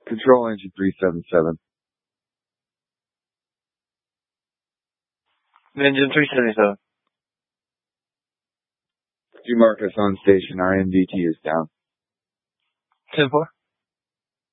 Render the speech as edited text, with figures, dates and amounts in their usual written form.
Control engine 377. Engine 377. Do mark us on station. Our NVT is down. 10-4.